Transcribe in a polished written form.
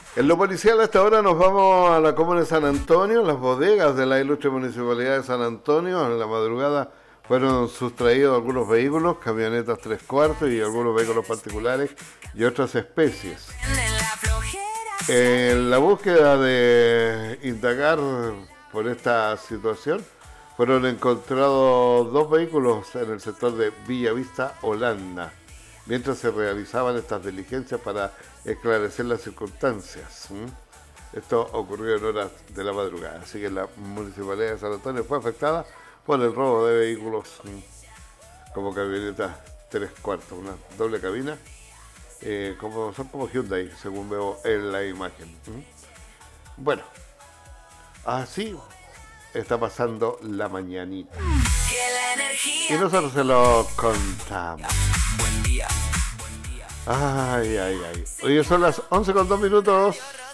En lo policial, hasta ahora nos vamos a la comuna de San Antonio. Las bodegas de la ilustre municipalidad de San Antonio en la madrugada fueron sustraídos algunos vehículos, camionetas 3/4 y algunos vehículos particulares y otras especies. En la búsqueda de indagar por esta situación, fueron encontrados 2 vehículos en el sector de Villavista, Holanda, mientras se realizaban estas diligencias para esclarecer las circunstancias. Esto ocurrió en horas de la madrugada, así que la municipalidad de San Antonio fue afectada por el robo de vehículos como camioneta 3/4, una doble cabina, son como Hyundai, según veo en la imagen. Bueno, así está pasando la mañanita. Y nosotros se lo contamos. Buen día. Ay. Hoy son las 11:02 minutos.